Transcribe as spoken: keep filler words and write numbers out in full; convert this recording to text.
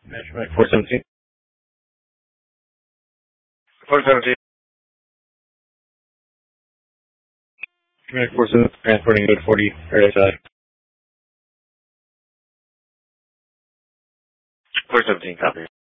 Measurement four seventeen. four seventeen. Measurement four seventeen, transporting code forty, right side. four seventeen, copy.